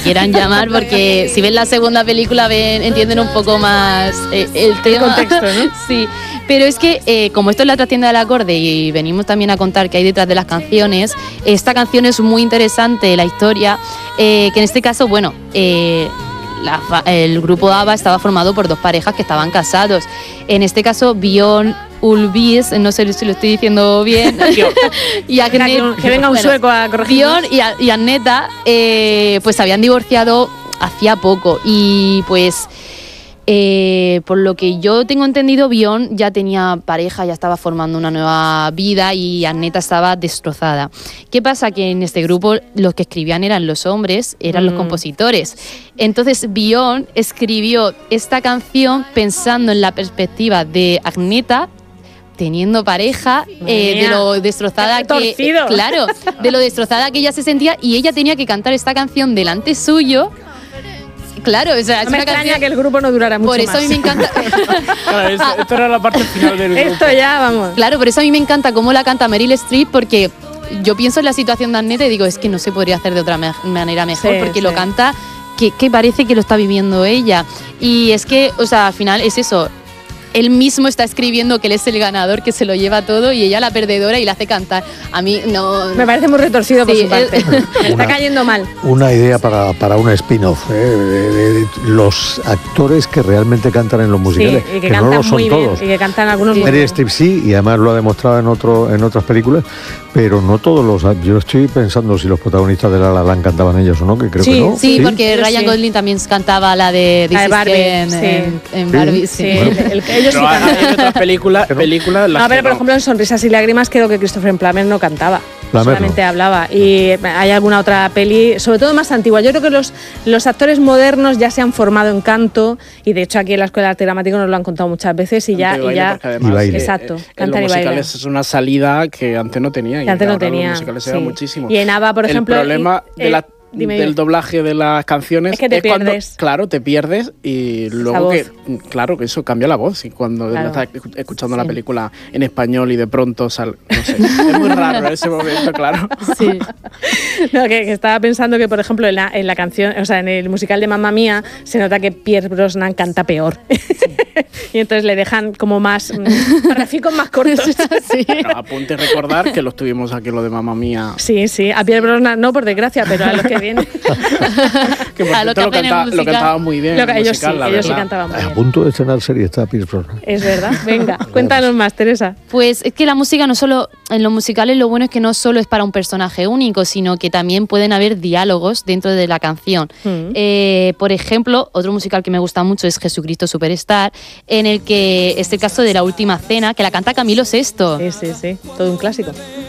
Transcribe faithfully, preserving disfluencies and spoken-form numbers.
quieran llamar, porque si ven la segunda película ven, entienden un poco más eh, el tema. El contexto, ¿no? Sí, pero es que eh, como esto es la trastienda del acorde y venimos también a contar qué hay detrás de las canciones, esta canción es muy interesante, la historia, eh, que en este caso, bueno, eh, la, el grupo ABBA estaba formado por dos parejas que estaban casados. En este caso, Björn Ulvaeus, no sé si lo estoy diciendo bien, y Agneta, que venga un bueno, sueco a corregir. Björn y, y Agneta, eh, pues se habían divorciado hacía poco y pues eh, por lo que yo tengo entendido, Björn ya tenía pareja, ya estaba formando una nueva vida y Agneta estaba destrozada. ¿Qué pasa? Que en este grupo los que escribían eran los hombres, eran mm. los compositores. Entonces Björn escribió esta canción pensando en la perspectiva de Agneta teniendo pareja, eh, de lo destrozada que eh, claro, de lo destrozada que ella se sentía, y ella tenía que cantar esta canción delante suyo. Claro, o sea, no es me una extraña canción que el grupo no durara mucho por eso más. a mí me encanta. Claro, esto, esto era la parte final del grupo. Esto ya, vamos. Claro, por eso a mí me encanta cómo la canta Meryl Streep, porque yo pienso en la situación de Agneta y digo, es que no se podría hacer de otra me- manera mejor, sí, porque sí. lo canta que, que parece que lo está viviendo ella. Y es que, o sea, al final es eso. Él mismo está escribiendo que él es el ganador, que se lo lleva todo, y ella la perdedora y la hace cantar. A mí no... Me parece muy retorcido por sí, su parte. Me está cayendo mal. Una idea para, para un spin-off, ¿eh? de, de, de los actores que realmente cantan en los musicales, sí, y que, que no lo son muy todos. Bien, y que cantan algunos Meryl Streep sí, y además lo ha demostrado en, otro, en otras películas, pero no todos los... Yo estoy pensando si los protagonistas de La La Land cantaban ellos o no, que creo sí, que no. Sí, sí, porque Ryan sí. Gosling también cantaba la de This la de Barbie, en, sí. en, en Barbie. Sí. Sí. Bueno. El, el, ellos sí cantaban. Hay otras películas, películas las no, pero que por no. ejemplo en Sonrisas y Lágrimas creo que Christopher Plummer no cantaba. Plummer solamente no. hablaba. Y hay alguna otra peli, sobre todo más antigua. Yo creo que los, los actores modernos ya se han formado en canto, y de hecho aquí en la Escuela de Arte Dramático nos lo han contado muchas veces y ya... Y, y ya y baile. Exacto, Eh, en cantar los y bailar. musicales es una salida que antes no tenía. Que antes no ahora tenía. Los musicales se dan Sí. muchísimo. Y en ABBA, por ejemplo... El problema y, de eh, la... Dime, del dime. doblaje de las canciones es que te cuando, pierdes. claro, te pierdes y luego que, claro, que eso cambia la voz. Y cuando Claro. estás escuchando Sí. la película en español y de pronto sal, no sé, es muy raro ese momento, claro. Sí. No, que, que estaba pensando que, por ejemplo, en la, en la canción, o sea, en el musical de Mamma Mía, se nota que Pierce Brosnan canta peor. Sí. Y entonces le dejan como más parraficos más cortos. Sí. No, apunte a recordar que los tuvimos aquí, lo de Mamma Mía. Sí, sí, a Pierce Brosnan no, por desgracia, pero a los que vienen. Que por A lo cierto que lo, hacen en canta, el lo musical. cantaba muy bien. Lo en que- el ellos musical, sí, la ellos sí verdad. cantaban muy A bien. punto de estrenar serie está Pierce Brosnan. Es verdad, venga, cuéntanos más, Teresa. Pues es que la música no solo, en los musicales lo bueno es que no solo es para un personaje único, sino que también pueden haber diálogos dentro de la canción. Mm. Eh, por ejemplo, otro musical que me gusta mucho es Jesucristo Superstar, en el que es el caso de La Última Cena, que la canta Camilo Sesto. Sí, sí, sí, todo un clásico.